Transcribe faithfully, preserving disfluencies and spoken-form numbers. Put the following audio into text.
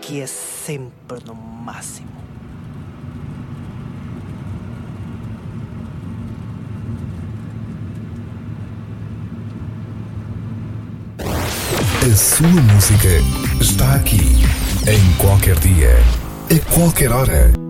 aqui é sempre no máximo. A sua música está aqui, em qualquer dia, a qualquer hora.